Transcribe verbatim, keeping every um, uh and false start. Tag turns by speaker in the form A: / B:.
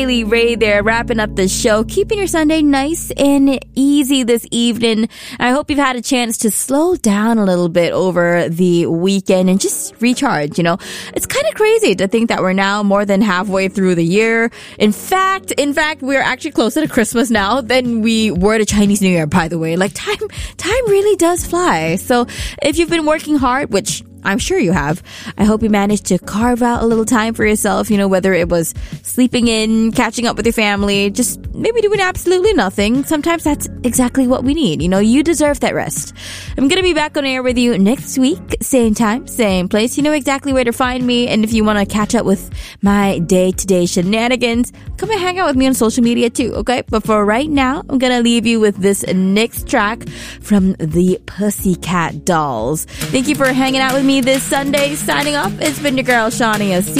A: Haley Ray there, wrapping up the show, keeping your Sunday nice and easy this evening. I hope you've had a chance to slow down a little bit over the weekend and just recharge, you know. It's kind of crazy to think that we're now more than halfway through the year. In fact, in fact, we're actually closer to Christmas now than we were to Chinese New Year, by the way. Like, time, time really does fly. So if you've been working hard, which I'm sure you have, I hope you managed to carve out a little time for yourself, you know, whether it was sleeping in, catching up with your family, just maybe doing absolutely nothing. Sometimes that's exactly what we need. You know, you deserve that rest. I'm going to be back on air with you next week, same time, same place. You know exactly where to find me. And if you want to catch up with my day-to-day shenanigans, come and hang out with me on social media too, okay? But for right now, I'm going to leave you with this next track from the Pussycat Dolls. Thank you for hanging out with me this Sunday. Signing off, it's been your girl, Shawnee.